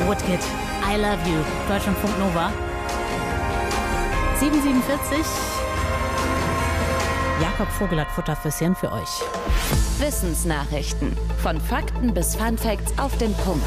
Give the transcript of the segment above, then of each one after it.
Woodkid, I Love You, Deutschlandfunk Nova. 7:47. Jakob Vogel hat Futterfüsschen für euch. Wissensnachrichten. Von Fakten bis Funfacts auf den Punkt.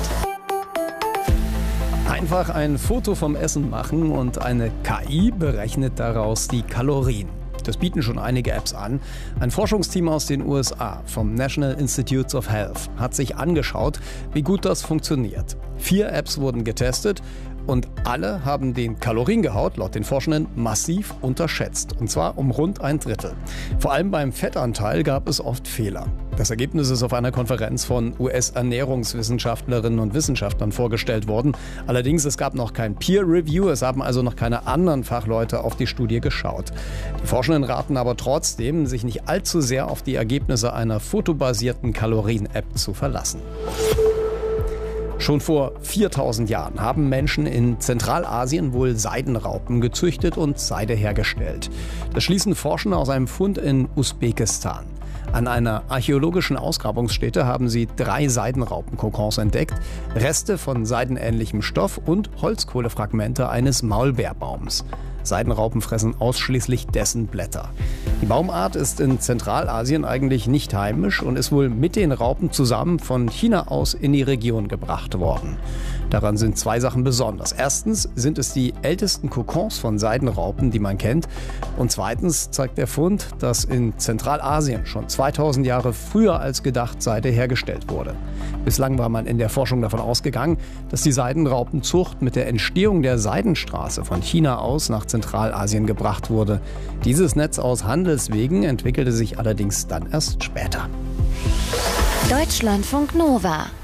Einfach ein Foto vom Essen machen und eine KI berechnet daraus die Kalorien. Das bieten schon einige Apps an. Ein Forschungsteam aus den USA vom National Institutes of Health hat sich angeschaut, wie gut das funktioniert. 4 Apps wurden getestet und alle haben den Kaloriengehalt laut den Forschenden massiv unterschätzt. Und zwar um rund 1/3. Vor allem beim Fettanteil gab es oft Fehler. Das Ergebnis ist auf einer Konferenz von US-Ernährungswissenschaftlerinnen und Wissenschaftlern vorgestellt worden. Allerdings, es gab noch kein Peer-Review, es haben also noch keine anderen Fachleute auf die Studie geschaut. Die Forschenden raten aber trotzdem, sich nicht allzu sehr auf die Ergebnisse einer fotobasierten Kalorien-App zu verlassen. Schon vor 4000 Jahren haben Menschen in Zentralasien wohl Seidenraupen gezüchtet und Seide hergestellt. Das schließen Forscher aus einem Fund in Usbekistan. An einer archäologischen Ausgrabungsstätte haben sie 3 Seidenraupenkokons entdeckt, Reste von seidenähnlichem Stoff und Holzkohlefragmente eines Maulbeerbaums. Seidenraupen fressen ausschließlich dessen Blätter. Die Baumart ist in Zentralasien eigentlich nicht heimisch und ist wohl mit den Raupen zusammen von China aus in die Region gebracht worden. Daran sind 2 Sachen besonders. Erstens sind es die ältesten Kokons von Seidenraupen, die man kennt. Und zweitens zeigt der Fund, dass in Zentralasien schon 2000 Jahre früher als gedacht Seide hergestellt wurde. Bislang war man in der Forschung davon ausgegangen, dass die Seidenraupenzucht mit der Entstehung der Seidenstraße von China aus nach Zentralasien gebracht wurde. Dieses Netz aus Handelswegen entwickelte sich allerdings dann erst später. Deutschlandfunk Nova.